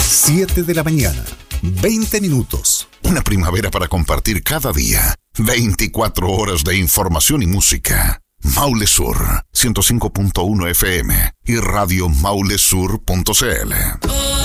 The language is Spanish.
7 de la mañana, 20 minutos. Una primavera para compartir cada día. 24 horas de información y música. Maule Sur, 105.1 FM y Radio Maulesur.cl.